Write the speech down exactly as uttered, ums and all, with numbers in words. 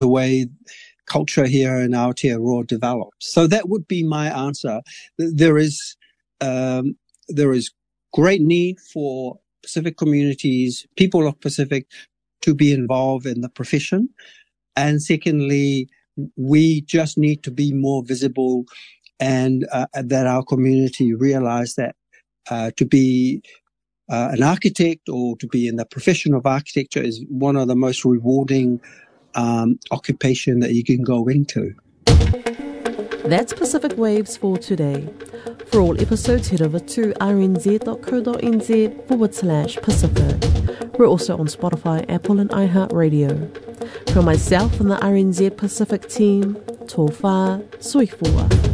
the way culture here in Aotearoa develops. So that would be my answer. There is um, there is great need for Pacific communities, people of Pacific, to be involved in the profession. And secondly, we just need to be more visible, and uh, that our community realize that uh, to be uh, an architect or to be in the profession of architecture is one of the most rewarding um, occupation that you can go into. That's Pacific Waves for today. For all episodes, head over to rnz.co.nz forward slash Pacific. We're also on Spotify, Apple and iHeartRadio. From myself and the R N Z Pacific team, tō whā, soifua.